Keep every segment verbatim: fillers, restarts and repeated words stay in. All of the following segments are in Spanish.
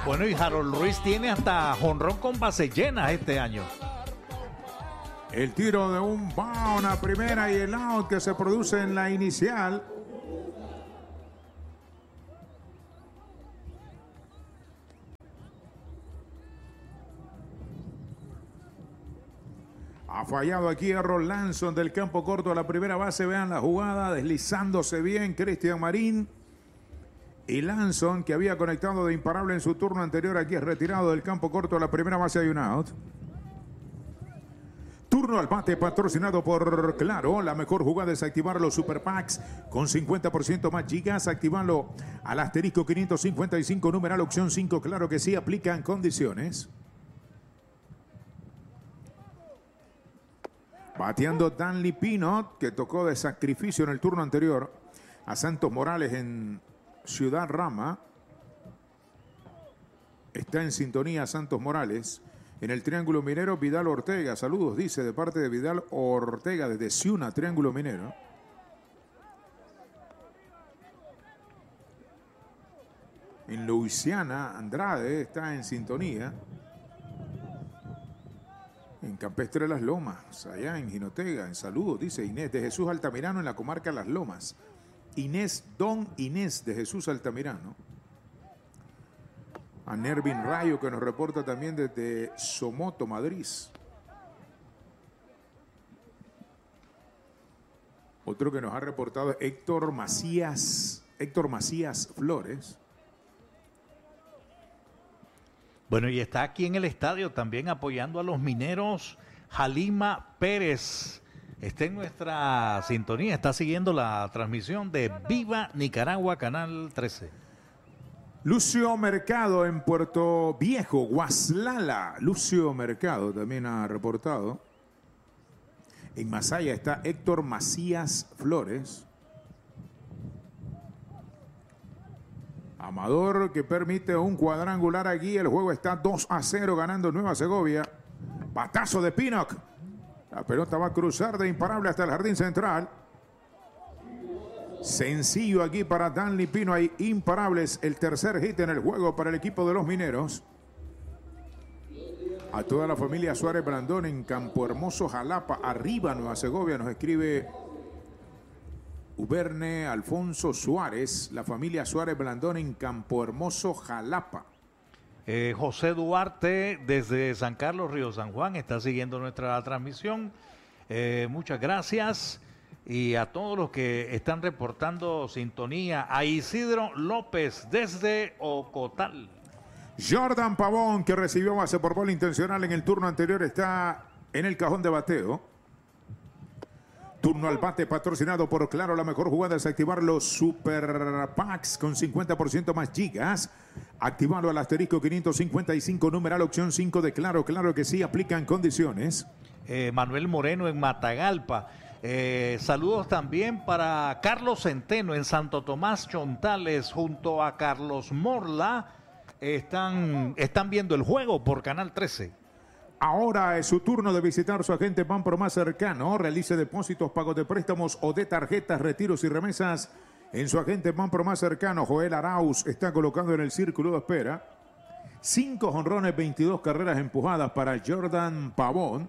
Bueno, y Harold Ruiz tiene hasta jonrón con bases llenas este año. El tiro de un bound a primera y el out que se produce en la inicial. Ha fallado aquí Errol Lanson del campo corto a la primera base. Vean la jugada, deslizándose bien Cristian Marín. Y Lanson, que había conectado de imparable en su turno anterior, aquí es retirado del campo corto a la primera base. Hay un out. Turno al bate patrocinado por Claro. La mejor jugada es activar los Super Packs con cincuenta por ciento más gigas. Activarlo al asterisco quinientos cincuenta y cinco, numeral opción cinco. Claro que sí, aplican condiciones. Bateando Danley Pinot, que tocó de sacrificio en el turno anterior a Santos Morales en Ciudad Rama. Está en sintonía Santos Morales. En el Triángulo Minero, Vidal Ortega. Saludos, dice, de parte de Vidal Ortega desde Ciuna, Triángulo Minero. En Luisiana, Andrade está en sintonía. En Campestre Las Lomas, allá en Jinotega, en Saludos, dice Inés de Jesús Altamirano en la comarca Las Lomas. Inés, Don Inés de Jesús Altamirano. A Nervin Rayo, que nos reporta también desde Somoto, Madrid. Otro que nos ha reportado es Héctor Macías, Héctor Macías Flores. Bueno, y está aquí en el estadio también apoyando a los mineros Jalima Pérez. Está en nuestra sintonía, está siguiendo la transmisión de Viva Nicaragua, Canal trece. Lucio Mercado en Puerto Viejo, Guaslala. Lucio Mercado también ha reportado. En Masaya está Héctor Macías Flores. Amador, que permite un cuadrangular aquí. El juego está dos a cero ganando Nueva Segovia. Batazo de Pinnock. La pelota va a cruzar de imparable hasta el jardín central. Sencillo aquí para Danley Pino. Hay imparables. El tercer hit en el juego para el equipo de los mineros. A toda la familia Suárez Blandón en Campo Hermoso, Jalapa. Arriba Nueva Segovia, nos escribe Uberne Alfonso Suárez. La familia Suárez Blandón en Campo Hermoso, Jalapa. Eh, José Duarte desde San Carlos, Río San Juan, está siguiendo nuestra transmisión. Eh, muchas gracias. Y a todos los que están reportando sintonía. A Isidro López desde Ocotal. Jordan Pavón, que recibió base por bola intencional en el turno anterior, está en el cajón de bateo. Turno al bate patrocinado por Claro. La mejor jugada es activar los Super Packs con cincuenta por ciento más gigas. Activarlo al asterisco quinientos cincuenta y cinco, numeral opción cinco de Claro. Claro que sí, aplican condiciones. Eh, Manuel Moreno en Matagalpa. Eh, saludos también para Carlos Centeno en Santo Tomás Chontales junto a Carlos Morla. Están, están viendo el juego por Canal trece. Ahora es su turno de visitar su agente Banpro más cercano. Realice depósitos, pagos de préstamos o de tarjetas, retiros y remesas en su agente Banpro más cercano. Joel Arauz está colocando en el círculo de espera. Cinco jonrones, veintidós carreras empujadas para Jordan Pavón.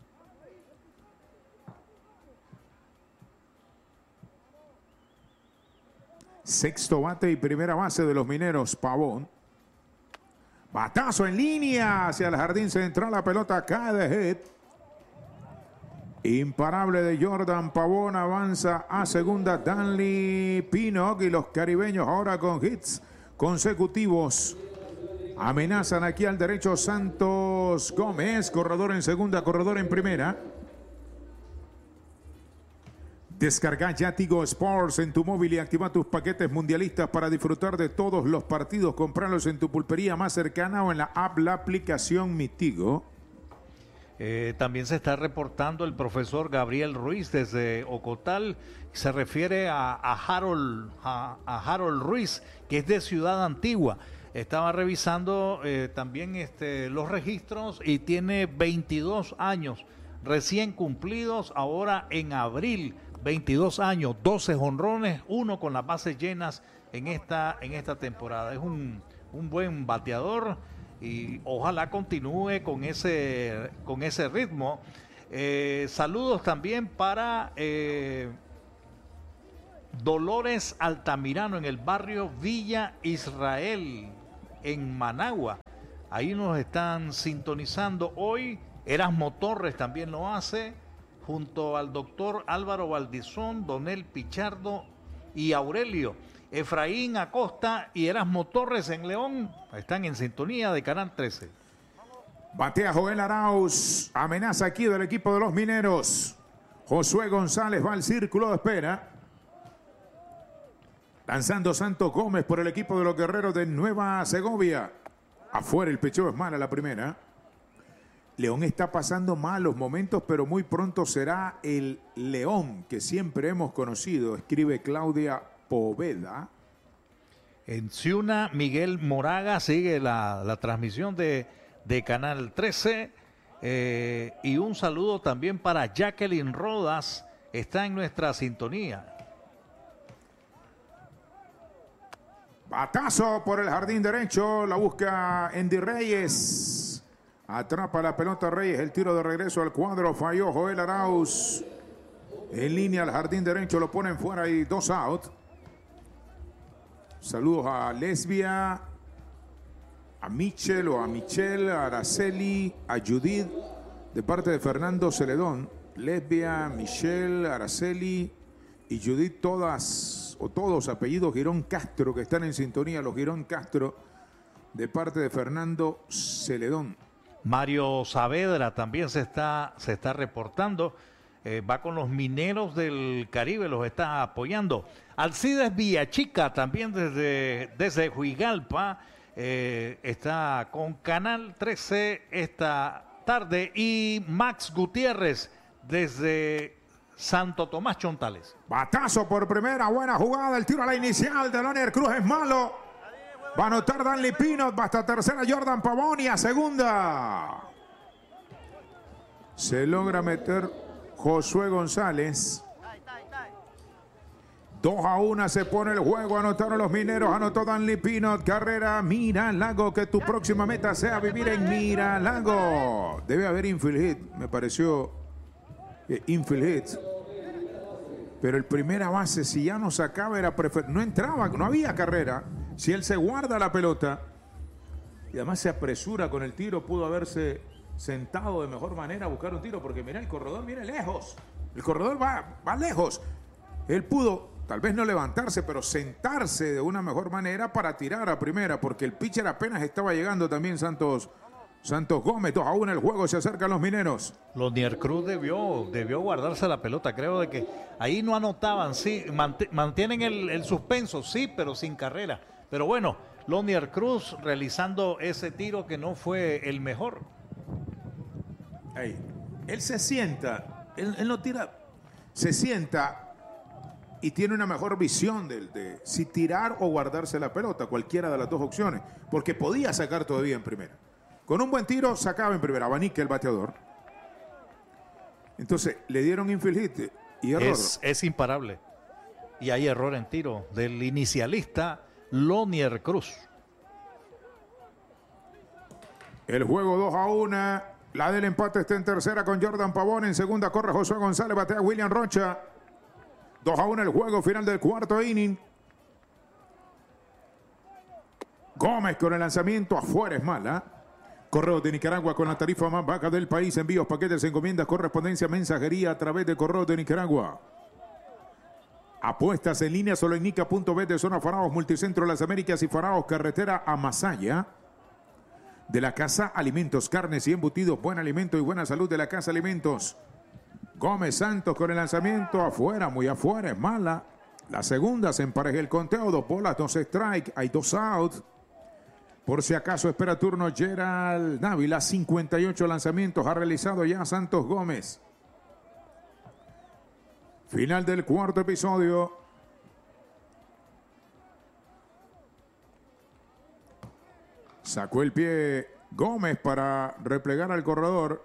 Sexto bate y primera base de los mineros, Pavón. Batazo en línea hacia el jardín central. La pelota cae de hit. Imparable de Jordan Pavón. Avanza a segunda Danley Pinnock. Y los caribeños ahora con hits consecutivos. Amenazan aquí al derecho Santos Gómez. Corredor en segunda, corredor en primera. Descarga ya Tigo Sports en tu móvil y activa tus paquetes mundialistas para disfrutar de todos los partidos. Compralos en tu pulpería más cercana o en la app, la aplicación Mi Tigo. Eh, también se está reportando el profesor Gabriel Ruiz desde Ocotal. Se refiere a, a, Harold, a, a Harold Ruiz, que es de Ciudad Antigua. Estaba revisando eh, también este, los registros y tiene veintidós años recién cumplidos ahora en abril. veintidós años, doce jonrones, uno con las bases llenas en esta, en esta temporada. Es un un buen bateador y ojalá continúe con ese, con ese ritmo. Eh, saludos también para eh, Dolores Altamirano en el barrio Villa Israel, en Managua. Ahí nos están sintonizando hoy. Erasmo Torres también lo hace, junto al doctor Álvaro Valdizón, Donel Pichardo y Aurelio. Efraín Acosta y Erasmo Torres en León están en sintonía de Canal trece. Batea Joel Arauz, amenaza aquí del equipo de los Mineros. Josué González va al círculo de espera. Lanzando Santos Gómez por el equipo de los Guerreros de Nueva Segovia. Afuera el pecho es mala la primera. León está pasando malos momentos, pero muy pronto será el León que siempre hemos conocido, escribe Claudia Poveda. En Ciuna, Miguel Moraga sigue la, la transmisión de, de Canal trece. Eh, y un saludo también para Jacqueline Rodas, está en nuestra sintonía. Batazo por el jardín derecho, la busca Andy Reyes. Atrapa la pelota Reyes, el tiro de regreso al cuadro, falló Joel Arauz. En línea al jardín derecho, lo ponen fuera y dos out. Saludos a Lesbia, a Michel o a Michelle, a Araceli, a Judith, de parte de Fernando Celedón. Lesbia, Michelle, Araceli y Judith, todas o todos apellidos Girón Castro, que están en sintonía, los Girón Castro, de parte de Fernando Celedón. Mario Saavedra también se está, se está reportando, eh, va con los Mineros del Caribe, los está apoyando. Alcides Villachica también desde, desde Huigalpa, eh, está con Canal trece esta tarde, y Max Gutiérrez desde Santo Tomás Chontales. Batazo por primera, buena jugada, el tiro a la inicial de Lonier Cruz es malo. Va a anotar Danley Pinot, va hasta tercera Jordan Pavón y a segunda. Se logra meter Josué González. dos a uno se pone el juego, anotaron los Mineros, anotó Danley Pinot, carrera Miralago, que tu próxima meta sea vivir en Miralago. Debe haber infield hit, me pareció eh, infield hit. Pero el primera base, si ya no sacaba, era prefer... no entraba, no había carrera. Si él se guarda la pelota y además se apresura con el tiro, pudo haberse sentado de mejor manera a buscar un tiro, porque mira, el corredor viene lejos. El corredor va, va lejos. Él pudo, tal vez no levantarse, pero sentarse de una mejor manera para tirar a primera, porque el pitcher apenas estaba llegando también Santos, Santos Gómez. dos a uno el juego, se acercan los Mineros. Lonier Cruz debió, debió guardarse la pelota, creo de que ahí no anotaban, sí, mantienen el, el suspenso, sí, pero sin carrera. Pero bueno, Lonier Cruz realizando ese tiro que no fue el mejor. Hey, él se sienta, él, él no tira, se sienta y tiene una mejor visión de, de si tirar o guardarse la pelota, cualquiera de las dos opciones, porque podía sacar todavía en primera. Con un buen tiro sacaba en primera, abanica el bateador. Entonces le dieron infield hit y error. Es, es imparable. Y hay error en tiro del inicialista Lonier Cruz. El juego dos a uno. La del empate está en tercera con Jordan Pavón. En segunda corre Josué González, batea William Rocha. dos a uno el juego, final del cuarto inning. Gómez con el lanzamiento afuera, es mala. Correos de Nicaragua con la tarifa más baja del país. Envíos, paquetes, encomiendas, correspondencia, mensajería a través de Correos de Nicaragua. Apuestas en línea solo en nica punto bet de zona Faraos, Multicentro Las Américas y Faraos, carretera a Masaya. De la Casa Alimentos, carnes y embutidos, buen alimento y buena salud de la Casa Alimentos. Gómez Santos con el lanzamiento afuera, muy afuera, es mala. La segunda se empareja el conteo, dos bolas, dos strike, hay dos out. Por si acaso espera turno Gerald Dávila, cincuenta y ocho lanzamientos ha realizado ya Santos Gómez. Final del cuarto episodio. Sacó el pie Gómez para replegar al corredor.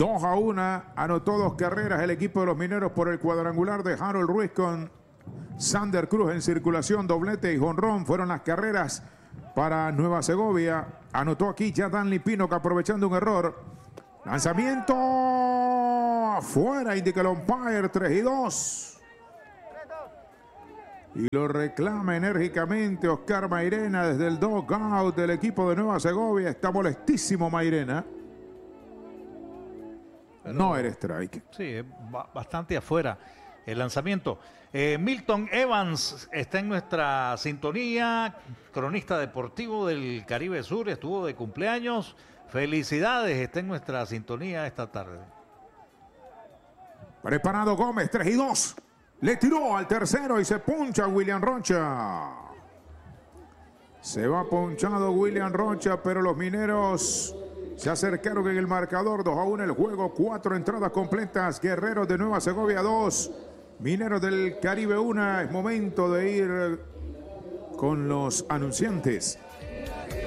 dos a uno, anotó dos carreras el equipo de los Mineros por el cuadrangular de Harold Ruiz con Sander Cruz en circulación, doblete y jonrón. Fueron las carreras para Nueva Segovia. Anotó aquí ya Danley Pinnock aprovechando un error. Lanzamiento fuera, indica el umpire, tres y dos. Y lo reclama enérgicamente Oscar Mairena desde el dugout del equipo de Nueva Segovia. Está molestísimo Mairena. Pero no era strike. Sí, bastante afuera el lanzamiento. Eh, Milton Evans está en nuestra sintonía, cronista deportivo del Caribe Sur, estuvo de cumpleaños. Felicidades, está en nuestra sintonía esta tarde. Preparado Gómez, tres y dos. Le tiró al tercero y se puncha William Rocha. Se va punchado William Rocha, pero los Mineros se acercaron en el marcador. dos a uno el juego, cuatro entradas completas. Guerreros de Nueva Segovia dos, Mineros del Caribe uno. Es momento de ir con los anunciantes.